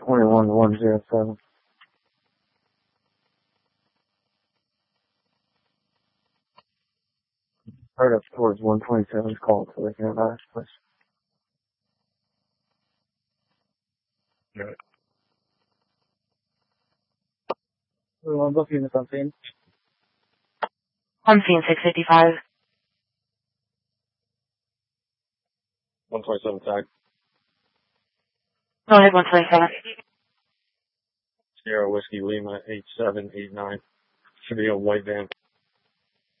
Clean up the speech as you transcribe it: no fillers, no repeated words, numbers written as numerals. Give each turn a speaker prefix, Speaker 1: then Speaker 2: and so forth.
Speaker 1: 21107. Right up towards 127's called, so they can't ask us.
Speaker 2: Right.
Speaker 1: We want to book you something.
Speaker 3: I'm seeing 655.
Speaker 2: 127 tag.
Speaker 3: Go ahead, 127.
Speaker 2: Sierra Whiskey Lima 8789. Should be a white van.